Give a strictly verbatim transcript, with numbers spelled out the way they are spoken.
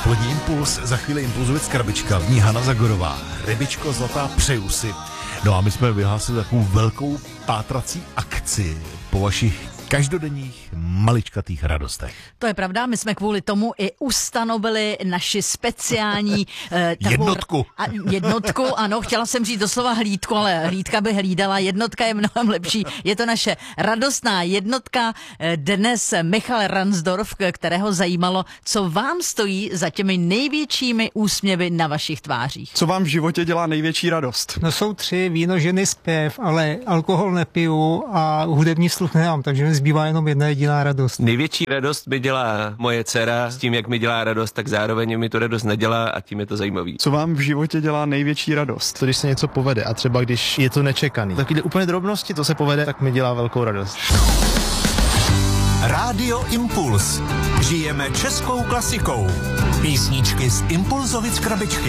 Odpolední impuls, za chvíli impulzuje krabička, v ní Hana Zagorová. Rybičko zlatá, přeju si. No a my jsme vyhlásili takovou velkou pátrací akci po vašich každodenních maličkatých radostech. To je pravda, my jsme kvůli tomu i ustanovili naši speciální eh, jednotku. A, jednotku, ano, chtěla jsem říct doslova hlídku, ale hlídka by hlídala, jednotka je mnohem lepší. Je to naše radostná jednotka. Dnes Michal Ransdorf, kterého zajímalo, co vám stojí za těmi největšími úsměvy na vašich tvářích. Co vám v životě dělá největší radost? No jsou tři, víno, ženy, zpěv, ale alkohol nepiju a hudební sluch nemám, takže mi zbývá jenom jedna jediná radost. Největší radost mi dělá moje dcera, s tím, jak mi dělá radost, tak zároveň mi to radost nedělá a tím je to zajímavý. Co vám v životě dělá největší radost? To, když se něco povede a třeba když je to nečekaný. Takové úplně drobnosti, to se povede, tak mi dělá velkou radost. Rádio Impuls. Žijeme českou klasikou. Písničky z Impulzovic krabičky.